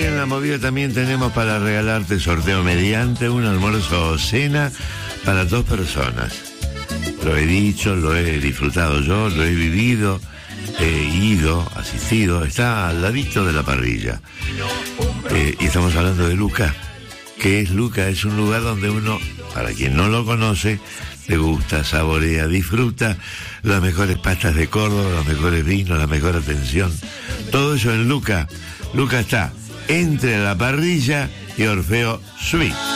hoy en La Movida también tenemos para regalarte, sorteo mediante, un almuerzo o cena para 2 personas. Lo he dicho, lo he disfrutado yo, lo he vivido, he ido, asistido, está al ladito de la parrilla. Y estamos hablando de Luca. ¿Qué es Luca? Es un lugar donde uno, para quien no lo conoce, degusta, saborea, disfruta las mejores pastas de Córdoba, los mejores vinos, la mejor atención. Todo eso en Luca. Luca está entre la parrilla y Orfeo Suite.